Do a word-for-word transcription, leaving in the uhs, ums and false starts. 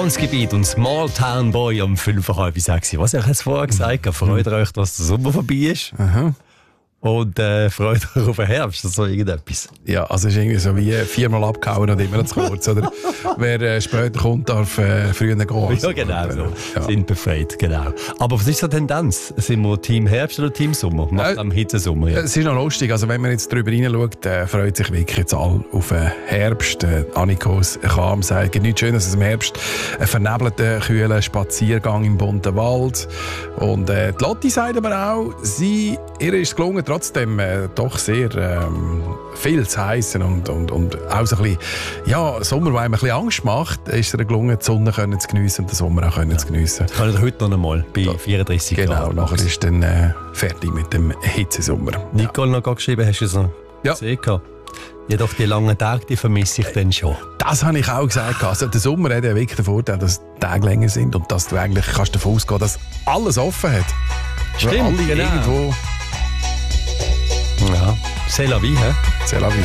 Vertrauensgebiet und Small Town Boy um fünf Uhr halb sechs. Was habe ich jetzt vorher gesagt? Freut euch, dass der Sommer vorbei ist. Aha. Und äh, freut euch auf den Herbst, so irgendetwas. Ja, also es ist irgendwie so wie viermal abgehauen und immer noch zu kurz. Oder wer äh, später kommt, darf äh, früher gehen. Ja, genau und, äh, so. Ja. Sind befreit, genau. Aber was ist die Tendenz? Sind wir Team Herbst oder Team Sommer? Nach Äh, dem Hitzesommer jetzt. Es ist noch lustig, also wenn man jetzt drüber hineinschaut, äh, freut sich wirklich jetzt alle auf den Herbst. Äh, Annikos Kam sagt, es gibt nichts Schönes als im Herbst. Ein vernebelter, kühler Spaziergang im bunten Wald. Und äh, die Lotti sagt aber auch, sie, ihr ist es gelungen, trotzdem äh, doch sehr ähm, viel zu heissen und, und, und auch so ein bisschen, ja, Sommer, der einem ein bisschen Angst macht, ist es ihr gelungen, die Sonne können zu geniessen und den Sommer auch können ja. zu geniessen. Kann ich heute noch einmal bei vierunddreißig Genau, Grad. nachher ist dann äh, fertig mit dem Hitzesommer. Nicole noch gerade geschrieben, hast du es noch Ja. gesehen? Jedoch die langen Tage, die vermisse ich dann schon. Das habe ich auch gesagt. Also der Sommer hat ja wirklich den Vorteil, dass die Tage länger sind und dass du eigentlich kannst davon ausgehen, dass alles offen hat. Stimmt, Alle genau. irgendwo. Ja, c'est la vie, hä? C'est la vie.